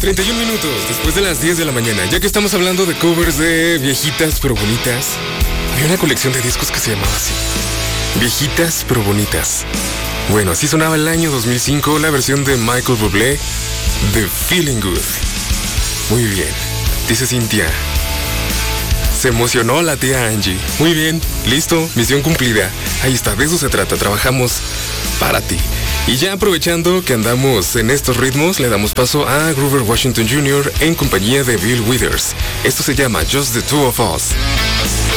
31 minutos después de las 10 de la mañana. Ya que estamos hablando de covers de viejitas pero bonitas, había una colección de discos que se llamaba así: Viejitas pero bonitas. Bueno, así sonaba el año 2005 la versión de Michael Bublé de Feeling Good. Muy bien, dice Cintia. Se emocionó la tía Angie. Muy bien, listo, misión cumplida. Ahí está, de eso se trata, trabajamos para ti. Y ya aprovechando que andamos en estos ritmos, le damos paso a Grover Washington Jr. en compañía de Bill Withers. Esto se llama Just the Two of Us.